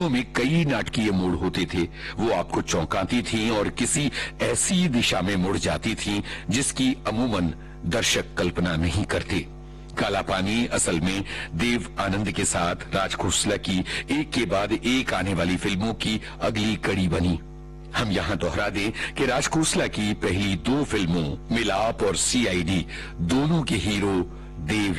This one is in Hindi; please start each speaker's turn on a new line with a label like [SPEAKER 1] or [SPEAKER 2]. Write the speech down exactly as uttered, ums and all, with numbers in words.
[SPEAKER 1] में कई नाटकीय मोड़ होते थे। वो आपको चौंकाती थीं और किसी ऐसी दिशा में मुड़ जाती थीं जिसकी अमूमन दर्शक कल्पना नहीं करते। काला पानी असल में देव आनंद के साथ राज खोसला की एक के बाद एक आने वाली फिल्मों की अगली कड़ी बनी। हम यहां दोहरा दें कि राज खोसला की पहली दो फिल्मों मिलाप और सीआईडी दोनों के हीरो देव